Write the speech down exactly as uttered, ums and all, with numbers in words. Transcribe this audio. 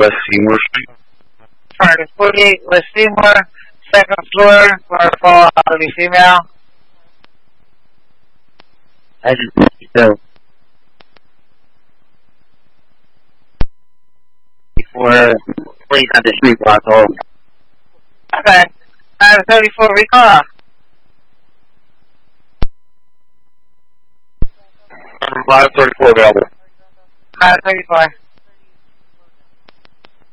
West Seymour Street. Alright, forty-eight West Seymour, second floor, for fall elderly female. I just so before please on the street block home. Okay. I have a thirty-four recall. five thirty-four available. I have thirty-four.